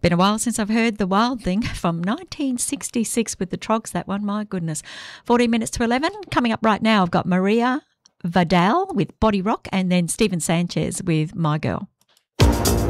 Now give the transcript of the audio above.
Been a while since I've heard The Wild Thing from 1966 with the Trogs, that one, my goodness. 14 minutes to 11. Coming up right now, I've got Maria Vidal with Body Rock and then Stephen Sanchez with My Girl.